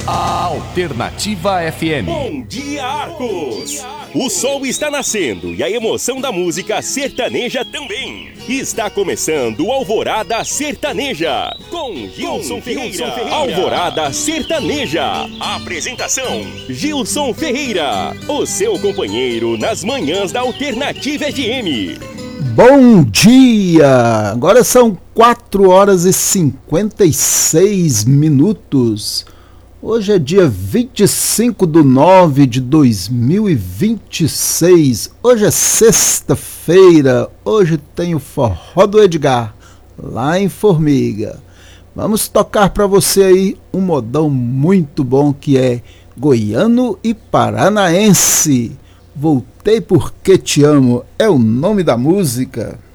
Alternativa FM. Bom dia, Arcos! O sol está nascendo e a emoção da música sertaneja também. Está começando o Alvorada Sertaneja com Gilson Ferreira. Alvorada Sertaneja. Apresentação: Gilson Ferreira, o seu companheiro nas manhãs da Alternativa FM. Bom dia! Agora são 4 horas e 56 minutos. Hoje é dia 25/9/2026. Hoje é sexta-feira. Hoje tem o Forró do Edgar, lá em Formiga. Vamos tocar para você aí um modão muito bom que é Goiano e Paranaense. Voltei porque te amo é o nome da música.